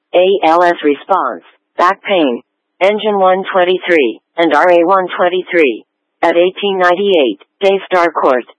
ALS response, back pain, engine 123, and RA 123. At 1898, Daystar Court.